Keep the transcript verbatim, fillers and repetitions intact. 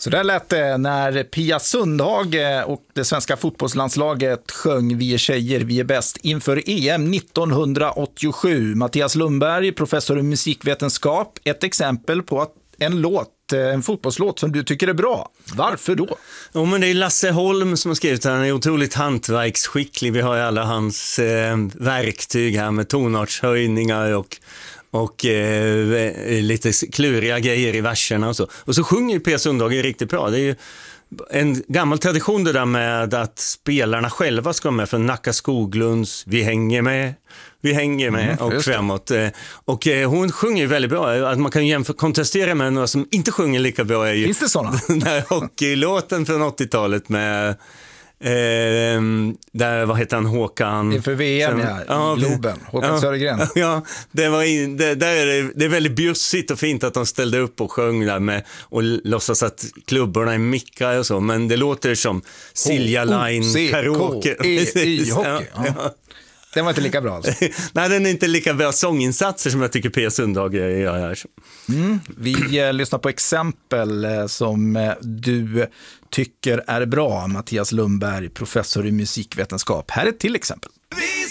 Så där lät det när Pia Sundhage och det svenska fotbollslandslaget sjöng Vi är tjejer, vi är bäst inför E M nittonhundraåttiosju. Mattias Lundberg, professor i musikvetenskap, ett exempel på att en låt, en fotbollslåt som du tycker är bra. Varför då? Jo, men det är Lasse Holm som har skrivit den. Han är otroligt hantverksskicklig. Vi har ju alla hans eh, verktyg här med tonartshöjningar och och eh, lite kluriga grejer i verserna och så. Och så sjunger ju Pia Sundhage riktigt bra. Det är ju en gammal tradition det där med att spelarna själva ska med från Nacka Skoglunds Vi hänger med, vi hänger med mm, och framåt. Och eh, hon sjunger ju väldigt bra. Att man kan jämföra, kontrastera med några som inte sjunger lika bra är ju Finns det sådana? Den här hockeylåten från åttiotalet med Eh, där, vad heter han, Håkan inför V M, ja, ja, Globen, Håkan ja, Södergren. Ja, det, var in, det, där är det, det är väldigt bjussigt och fint att de ställde upp och sjöng där med, och låtsas att klubborna är mickar och så, men det låter som Silja Line karaoke. Ja, ja. Den var inte lika bra alltså. Nej, den är inte lika bra sånginsatser som jag tycker Pia Sundhage gör här. Mm, vi eh, lyssnar på exempel eh, som eh, du tycker är bra. Mattias Lundberg, professor i musikvetenskap. Här är ett till exempel.